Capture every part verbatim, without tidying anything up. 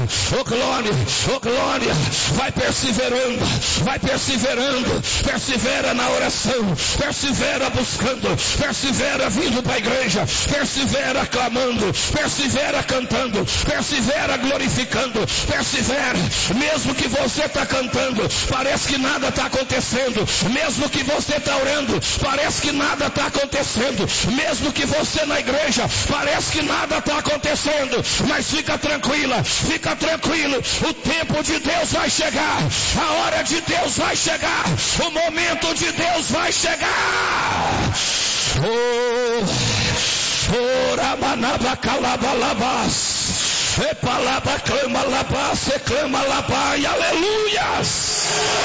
oh glória, oh glória. Vai perseverando, vai perseverando, persevera na oração, persevera buscando, persevera vindo para a igreja, persevera clamando, persevera cantando, persevera glorificando, persevera, mesmo que você está cantando, parece que nada está acontecendo, mesmo que você está orando, parece que nada está acontecendo, mesmo que você na igreja, parece que nada está acontecendo, mas fica tranquila, fica tranquilo, o tempo de Deus vai chegar, a hora de Deus vai chegar, o momento de Deus vai chegar. Oh, oh, rabanaba calabalabas, epalaba clama labas, clama labai, aleluias.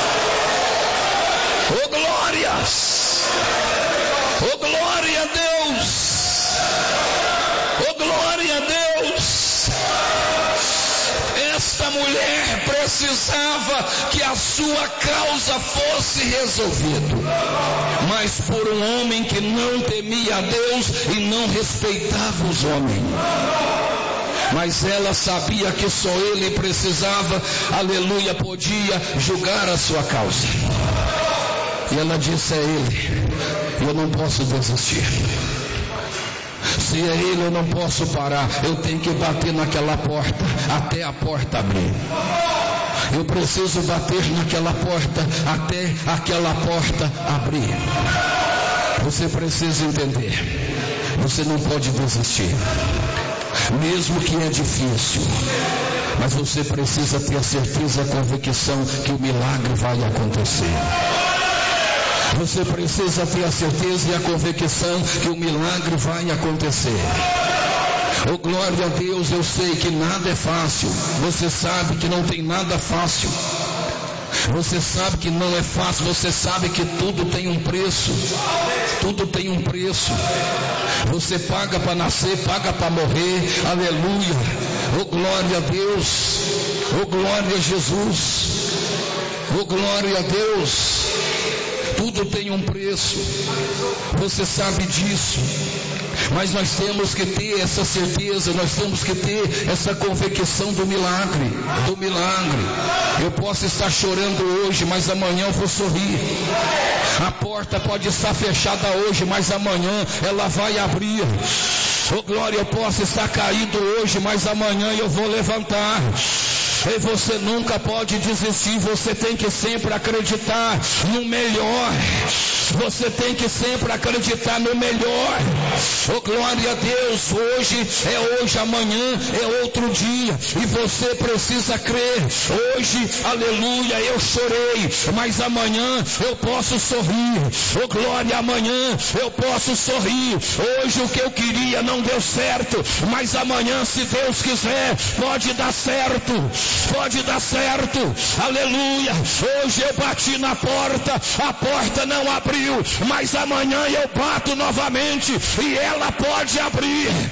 Oh glórias, oh glória a Deus, oh glória a Deus. Esta mulher precisava que a sua causa fosse resolvida, mas por um homem que não temia a Deus e não respeitava os homens. Mas ela sabia que só ele precisava, aleluia, podia julgar a sua causa. E ela disse a ele: eu não posso desistir. Se é ele, eu não posso parar. Eu tenho que bater naquela porta até a porta abrir. Eu preciso bater naquela porta até aquela porta abrir. Você precisa entender, você não pode desistir, mesmo que é difícil, mas você precisa ter a certeza, a convicção que o milagre vai acontecer. Você precisa ter a certeza e a convicção que o milagre vai acontecer. Oh glória a Deus, eu sei que nada é fácil. Você sabe que não tem nada fácil. Você sabe que não é fácil. Você sabe que tudo tem um preço. Tudo tem um preço. Você paga para nascer, paga para morrer. Aleluia. Oh glória a Deus. Oh glória a Jesus. Oh glória a Deus. Tudo tem um preço, você sabe disso, mas nós temos que ter essa certeza, nós temos que ter essa convicção do milagre, do milagre. Eu posso estar chorando hoje, mas amanhã eu vou sorrir. A porta pode estar fechada hoje, mas amanhã ela vai abrir. Oh glória, eu posso estar caído hoje, mas amanhã eu vou levantar. E você nunca pode desistir, você tem que sempre acreditar no melhor. Você tem que sempre acreditar no melhor. Oh glória a Deus, hoje é hoje, amanhã é outro dia, e você precisa crer. Hoje, aleluia, eu chorei, mas amanhã eu posso sorrir. Oh glória, amanhã eu posso sorrir. Hoje o que eu queria não deu certo, mas amanhã, se Deus quiser, pode dar certo. Pode dar certo, aleluia. Hoje eu bati na porta, a porta não abriu, mas amanhã eu bato novamente e ela pode abrir.